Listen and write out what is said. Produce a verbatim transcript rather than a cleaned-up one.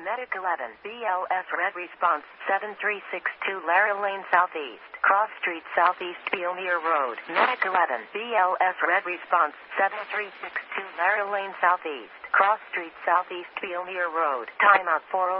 Medic eleven, B L S Red Response, seven three six two Lara Lane Southeast, Cross Street Southeast, Beelmere Road. Medic eleven, B L S Red Response, seven three six two Lara Lane Southeast, Cross Street Southeast, Beelmere Road. Timeout four oh